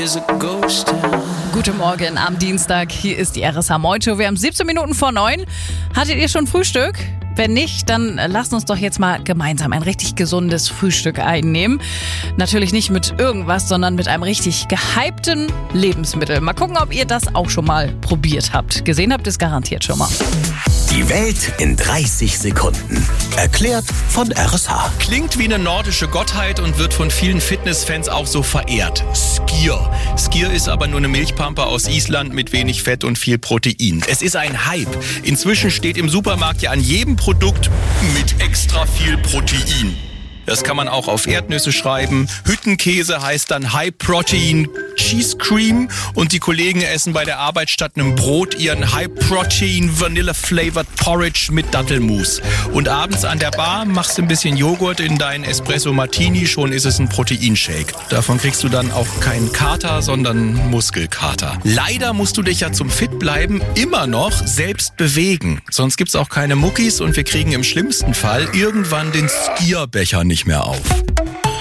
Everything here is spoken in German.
is a ghost town. Guten Morgen am Dienstag, hier ist die RSH Morning Show. Wir haben 17 Minuten vor 9. Hattet ihr schon Frühstück? Wenn nicht, dann lasst uns doch jetzt mal gemeinsam ein richtig gesundes Frühstück einnehmen. Natürlich nicht mit irgendwas, sondern mit einem richtig gehypten Lebensmittel. Mal gucken, ob ihr das auch schon mal probiert habt. Gesehen habt ihr es garantiert schon mal. Die Welt in 30 Sekunden. Erklärt von RSH. Klingt wie eine nordische Gottheit und wird von vielen Fitnessfans auch so verehrt. Skyr. Skyr ist aber nur eine Milchpampe aus Island mit wenig Fett und viel Protein. Es ist ein Hype. Inzwischen steht im Supermarkt ja an jedem Produkt mit extra viel Protein. Das kann man auch auf Erdnüsse schreiben. Hüttenkäse heißt dann High Protein Cheese Cream und die Kollegen essen bei der Arbeit statt einem Brot ihren High Protein Vanilla Flavored Porridge mit Dattelmus. Und abends an der Bar machst du ein bisschen Joghurt in deinen Espresso Martini, schon ist es ein Proteinshake. Davon kriegst du dann auch keinen Kater, sondern Muskelkater. Leider musst du dich ja zum Fitbleiben immer noch selbst bewegen. Sonst gibt's auch keine Muckis und wir kriegen im schlimmsten Fall irgendwann den Skierbecher nicht mehr auf.